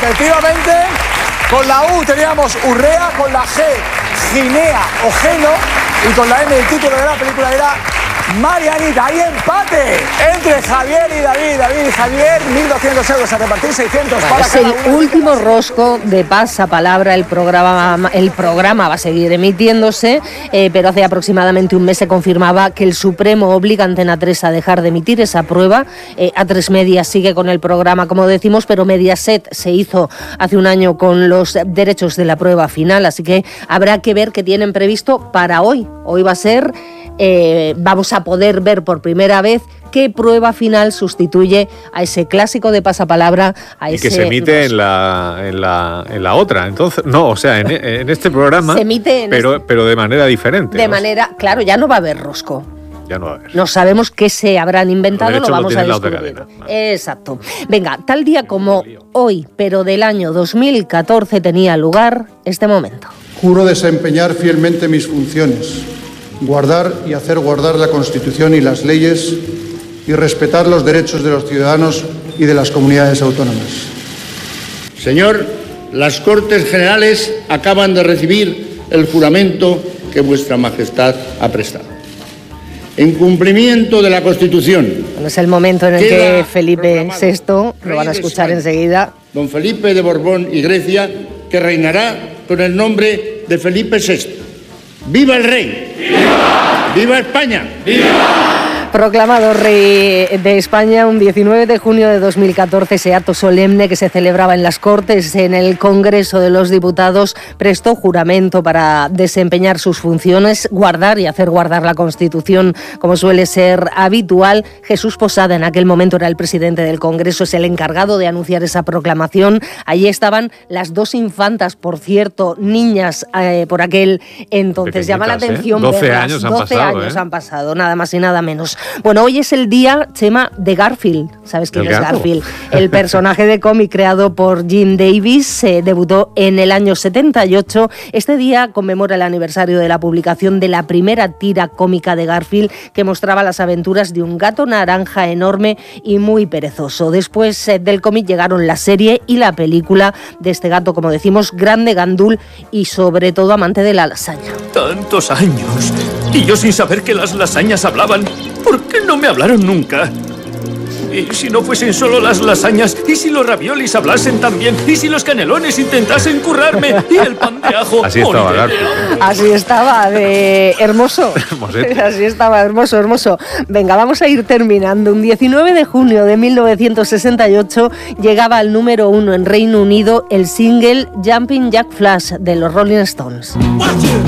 Efectivamente, con la U teníamos Urrea, con la G, Ginea o Geno, y con la M el título de la película era Marianita. Hay empate entre Javier y David. David y Javier, 1.200 euros a repartir, 600 para es cada el uno. último rosco de Pasapalabra. El programa va a seguir emitiéndose, pero hace aproximadamente un mes se confirmaba que el Supremo obliga a Antena 3 a dejar de emitir esa prueba. A3 Media sigue con el programa, como decimos, pero Mediaset se hizo hace un año con los derechos de la prueba final, así que habrá que ver qué tienen previsto para hoy. Hoy va a ser... vamos a poder ver por primera vez qué prueba final sustituye a ese clásico de Pasapalabra, a y ese que se emite en la otra, entonces no, o sea, en este programa se emite pero de manera diferente. De manera, claro, ya no va a haber rosco. Ya no va a haber. No sabemos qué se habrán inventado, lo vamos a descubrir. Exacto. Venga, tal día como hoy, pero del año 2014, tenía lugar este momento. Juro desempeñar fielmente mis funciones, guardar y hacer guardar la Constitución y las leyes y respetar los derechos de los ciudadanos y de las comunidades autónomas. Señor, las Cortes Generales acaban de recibir el juramento que Vuestra Majestad ha prestado. En cumplimiento de la Constitución. Bueno, es el momento en el que Felipe VI, lo van a escuchar enseguida. Don Felipe de Borbón y Grecia, que reinará con el nombre de Felipe VI. ¡Viva el rey! ¡Viva! ¡Viva España! ¡Viva! Proclamado rey de España un 19 de junio de 2014, ese acto solemne que se celebraba en las Cortes, en el Congreso de los Diputados, prestó juramento para desempeñar sus funciones, guardar y hacer guardar la Constitución, como suele ser habitual. Jesús Posada, en aquel momento era el presidente del Congreso, es el encargado de anunciar esa proclamación. Allí estaban las dos infantas, por cierto, niñas por aquel entonces. Llama la atención 12 años han 12 pasado, años han pasado, nada más y nada menos. Bueno, hoy es el día, Chema, de Garfield. ¿Sabes quién es Garfield? El personaje de cómic creado por Jim Davis, debutó en el año 78. Este día conmemora el aniversario de la publicación de la primera tira cómica de Garfield, que mostraba las aventuras de un gato naranja enorme y muy perezoso. Después del cómic llegaron la serie y la película de este gato, como decimos, grande, gandul y sobre todo amante de la lasaña. Tantos años, y yo sin saber que las lasañas hablaban. ¿Por qué no me hablaron nunca? ¿Y si no fuesen solo las lasañas? ¿Y si los raviolis hablasen también? ¿Y si los canelones intentasen currarme? ¿Y el pan de ajo? Así estaba Garfield. Así estaba, de hermoso. Así estaba, hermoso, hermoso. Venga, vamos a ir terminando. Un 19 de junio de 1968 llegaba al número 1 en Reino Unido el single Jumping Jack Flash de los Rolling Stones.